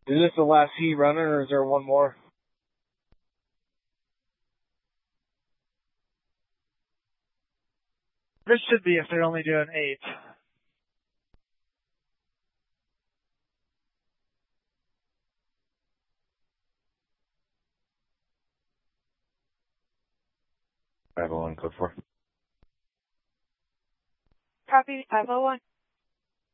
Is this the last heat running, or is there one more? This should be if they're only doing 8. Code 4. Copy 501.